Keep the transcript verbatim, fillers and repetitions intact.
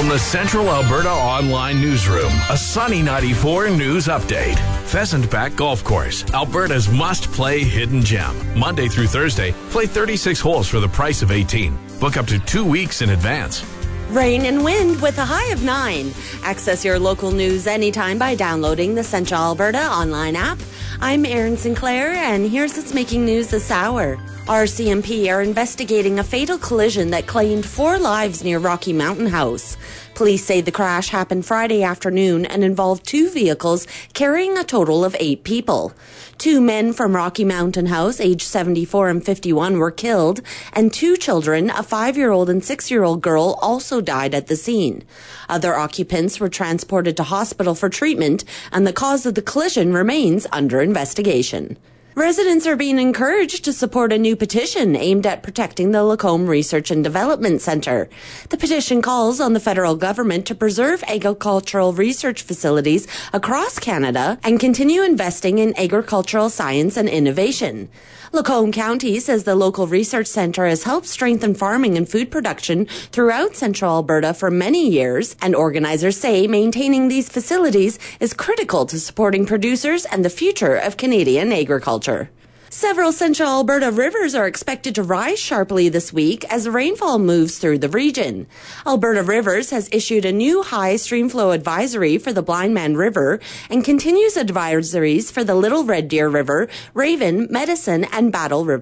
From the Central Alberta Online Newsroom, a Sunny ninety-four news update. Pheasant Back Golf Course, Alberta's must-play hidden gem. Monday through Thursday, play thirty-six holes for the price of eighteen. Book up to two weeks in advance. Rain and wind with a high of nine. Access your local news anytime by downloading the Central Alberta online app. I'm Erin Sinclair, and here's what's making news this hour. R C M P are investigating a fatal collision that claimed four lives near Rocky Mountain House. Police say the crash happened Friday afternoon and involved two vehicles carrying a total of eight people. Two men from Rocky Mountain House, aged seventy-four and fifty-one, were killed, and two children, a five-year-old and six-year-old girl, also died at the scene. Other occupants were transported to hospital for treatment, and the cause of the collision remains under investigation. Residents are being encouraged to support a new petition aimed at protecting the Lacombe Research and Development Centre. The petition calls on the federal government to preserve agricultural research facilities across Canada and continue investing in agricultural science and innovation. Lacombe County says the local research centre has helped strengthen farming and food production throughout Central Alberta for many years, and organizers say maintaining these facilities is critical to supporting producers and the future of Canadian agriculture. Several Central Alberta rivers are expected to rise sharply this week as rainfall moves through the region. Alberta Rivers has issued a new high streamflow advisory for the Blindman River and continues advisories for the Little Red Deer River, Raven, Medicine, and Battle River.